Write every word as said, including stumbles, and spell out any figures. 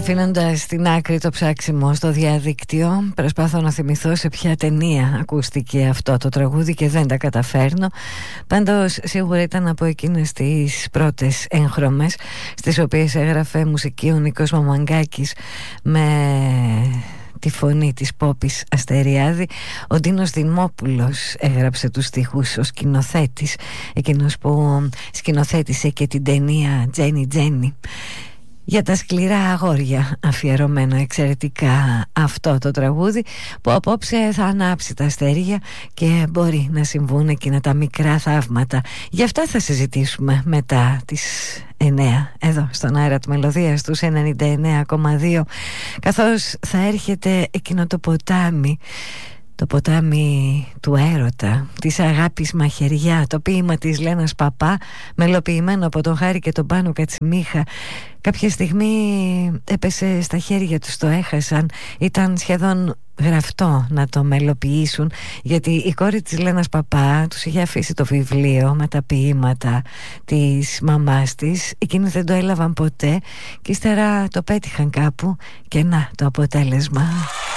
Αφήνοντας στην άκρη το ψάξιμο στο διαδίκτυο, προσπάθω να θυμηθώ σε ποια ταινία ακούστηκε αυτό το τραγούδι και δεν τα καταφέρνω. Πάντως σίγουρα ήταν από εκείνες τις πρώτες έγχρωμες στις οποίες έγραφε μουσική ο Νίκος Μαμαγκάκης με τη φωνή της Πόπης Αστεριάδη. Ο Ντίνος Δημόπουλος έγραψε τους στιχούς, ο σκηνοθέτης, εκείνος που σκηνοθέτησε και την ταινία Τζένι Τζένι. Για τα σκληρά αγόρια αφιερωμένο εξαιρετικά αυτό το τραγούδι, που απόψε θα ανάψει τα αστέρια και μπορεί να συμβούν εκείνα τα μικρά θαύματα. Γι' αυτά θα συζητήσουμε μετά τις εννέα εδώ στον αέρα του Μελωδίας τους ενενήντα εννέα κόμμα δύο, καθώς θα έρχεται εκείνο το ποτάμι, το ποτάμι του έρωτα, της αγάπης μαχαιριά, το ποίημα της Λένας Παπά, μελοποιημένο από τον Χάρη και τον Πάνο Κατσιμίχα. Κάποια στιγμή έπεσε στα χέρια τους, το έχασαν. Ήταν σχεδόν γραφτό να το μελοποιήσουν, γιατί η κόρη της Λένας Παπά τους είχε αφήσει το βιβλίο με τα ποίηματα της μαμάς της. Εκείνοι δεν το έλαβαν ποτέ και ύστερα το πέτυχαν κάπου και να το αποτέλεσμα.